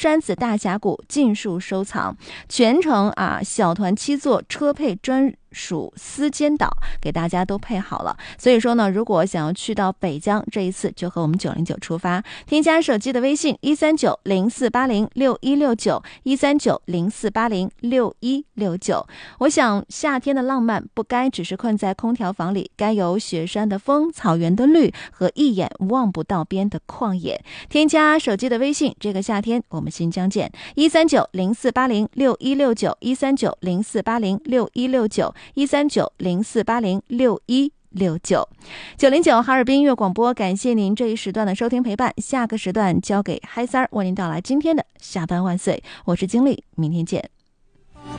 山子大峡谷尽数收藏，全程小团7座车配专属丝间岛给大家都配好了。所以说呢，如果想要去到北疆，这一次就和我们909出发。添加手机的微信13904806169，13904806169。我想夏天的浪漫不该只是困在空调房里，该有雪山的风、草原的绿和一眼望不到边的旷野。添加手机的微信，这个夏天我们新疆见。13904806169，13904806169，13904806169。909哈尔滨音乐广播，感谢您这一时段的收听陪伴。下个时段交给嗨三儿为您带来今天的下班万岁，我是经理，明天见。